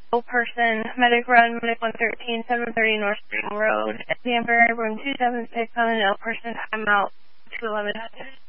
person, medic run, medic 113, 730 North Spring Road, Denver, room 276 on an ill person, I'm out 211.